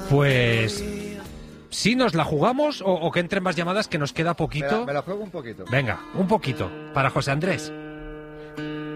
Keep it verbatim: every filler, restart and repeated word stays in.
Pues... ¿sí nos la jugamos o, o que entren más llamadas, que nos queda poquito? Me la, me la juego un poquito. Venga, un poquito, para José Andrés.